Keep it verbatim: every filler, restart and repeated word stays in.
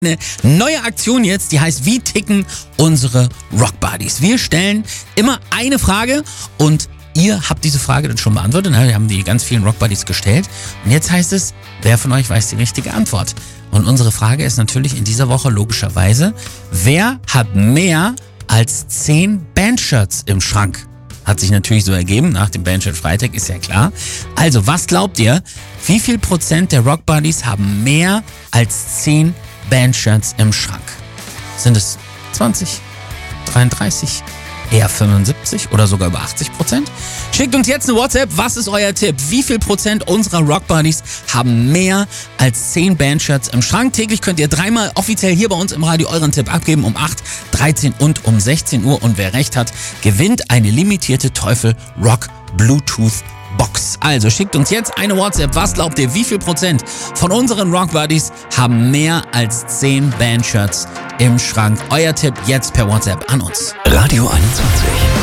Eine neue Aktion jetzt, die heißt, wie ticken unsere Rock Buddies? Wir stellen immer eine Frage und ihr habt diese Frage dann schon beantwortet. Wir haben die ganz vielen Rock Buddies gestellt. Und jetzt heißt es, wer von euch weiß die richtige Antwort? Und unsere Frage ist natürlich in dieser Woche logischerweise, wer hat mehr als zehn Bandshirts im Schrank? Hat sich natürlich so ergeben, nach dem Bandshirt Freitag, ist ja klar. Also, was glaubt ihr, wie viel Prozent der Rock Buddies haben mehr als zehn Bandshirts im Schrank? Sind es zwanzig, dreiunddreißig, eher fünfundsiebzig oder sogar über achtzig Prozent? Schickt uns jetzt eine WhatsApp. Was ist euer Tipp? Wie viel Prozent unserer Rock Buddies haben mehr als zehn Bandshirts im Schrank? Täglich könnt ihr dreimal offiziell hier bei uns im Radio euren Tipp abgeben. Um acht, dreizehn und um sechzehn Uhr. Und wer recht hat, gewinnt eine limitierte Teufel Rock Bluetooth Box. Also schickt uns jetzt eine WhatsApp. Was glaubt ihr, wie viel Prozent von unseren Rock Buddies haben mehr als zehn Bandshirts im Schrank? Euer Tipp jetzt per WhatsApp an uns. Radio einundzwanzig.